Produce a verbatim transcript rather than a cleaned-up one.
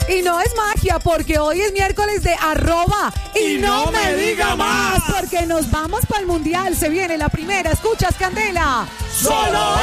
Y no es magia, porque hoy es miércoles de arroba. Y, y no, no me diga más, porque nos vamos para el mundial. Se viene la primera. ¿Escuchas, Candela? ¡Solo